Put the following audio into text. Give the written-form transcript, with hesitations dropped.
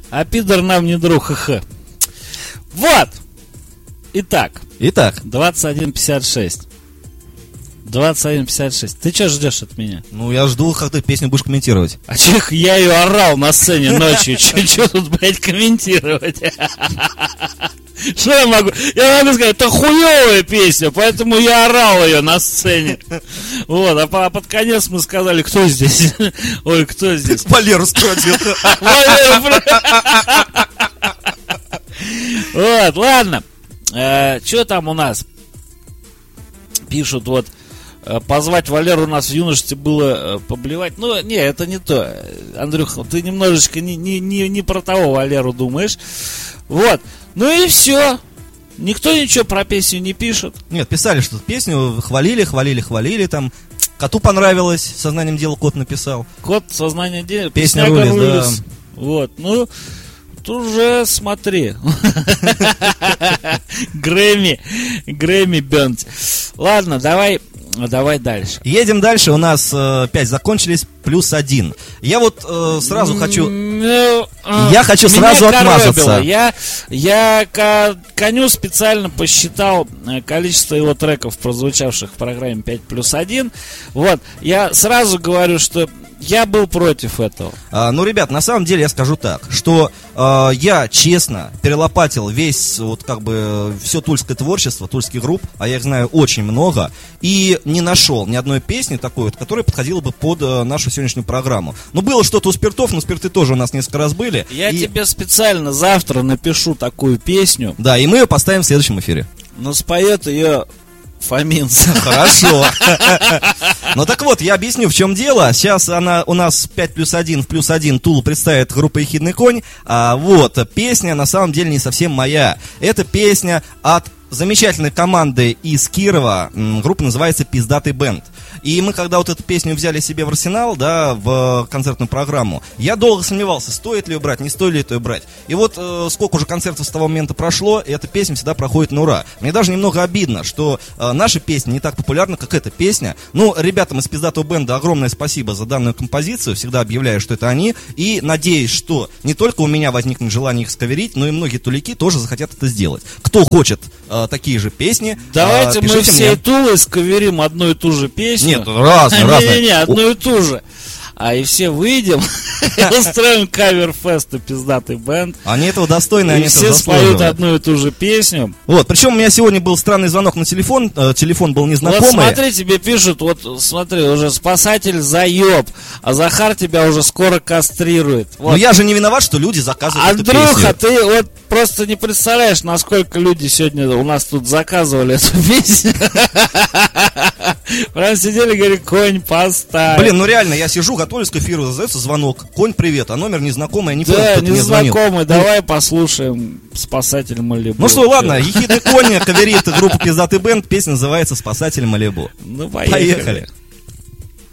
А пидор нам не друг, ха-ха. Вот. Итак. 21:56. 21:56. Ты что ждешь от меня? Ну, я жду, как ты песню будешь комментировать. А че, я ее орал на сцене ночью. Че тут, блядь, комментировать? Что я могу? Я могу сказать, это хуевая песня, поэтому я орал ее на сцене. Вот, а под конец мы сказали, кто здесь? Ой, кто здесь? Валеру скрутил. Вот, ладно. Что там у нас? Пишут, вот, позвать Валеру у нас в юношестве было поблевать. Ну, не, это не то. Андрюха, ты немножечко не про того Валеру думаешь. Вот. Ну и все. Никто ничего про песню не пишет. Нет, писали, что песню хвалили, там. Коту понравилось, сознанием дела кот написал. Кот, сознание дела, песня рулис, да. Вот, ну, тут уже смотри. Грэмми Бёрнс. Ладно, давай дальше. Едем дальше, у нас 5 закончились, плюс 1. Я вот сразу хочу... Я хочу сразу отмазаться. Я коню специально посчитал количество его треков, прозвучавших в программе 5+1. Вот, я сразу говорю, что я был против этого. Ну, ребят, на самом деле я скажу так, что я честно перелопатил весь, вот как бы, все тульское творчество, тульских групп, а я их знаю очень много, и не нашел ни одной песни такой вот, которая подходила бы под нашу сегодняшнюю программу. Ну, было что-то у спиртов, но спирты тоже у нас несколько раз были. Я тебе специально завтра напишу такую песню. Да, и мы ее поставим в следующем эфире. Но споет ее Фоминца. Хорошо. Ну так вот, я объясню, в чем дело. Сейчас она у нас 5+1 в +1 Тулу представит группа «Ехидный конь». Вот, песня на самом деле не совсем моя. Это песня от замечательной команды из Кирова. Группа называется «Пиздатый бенд». И мы, когда вот эту песню взяли себе в арсенал, да, в концертную программу, я долго сомневался, стоит ли ее брать, не стоит ли ее брать. И вот сколько уже концертов с того момента прошло, и эта песня всегда проходит на ура. Мне даже немного обидно, что наша песня не так популярна, как эта песня. Ну, ребятам из «Пиздатого бенда» огромное спасибо за данную композицию, всегда объявляю, что это они, и надеюсь, что не только у меня возникнет желание их сковерить, но и многие тулики тоже захотят это сделать. Кто хочет такие же песни, давайте мы всей Тулой сковерим одну и ту же песню. Нет, разные. Не, одну и ту же. И все выйдем и устроим кавер-фест и «Пиздатый бенд». Они этого достойны, они все споют одну и ту же песню. Вот, причем у меня сегодня был странный звонок на телефон, телефон был незнакомый. Вот смотри, тебе пишут, вот смотри, уже спасатель заеб, а Захар тебя уже скоро кастрирует. Вот. Но я же не виноват, что люди заказывают эту Андрюха, песню. ты вот просто не представляешь, насколько люди сегодня у нас тут заказывали эту песню. Прям сидели, говорили, конь поставь. Блин, ну реально, я сижу, готовлюсь к эфиру, раздается звонок. Конь, привет, а номер незнакомый, я не понял, кто мне звонил. Да, незнакомый, давай послушаем «Спасатель Малибу». Ну что, ладно, «Ехидный конь» каверит группу «Пиздатый бенд», песня называется «Спасатель Малибу». Ну, поехали.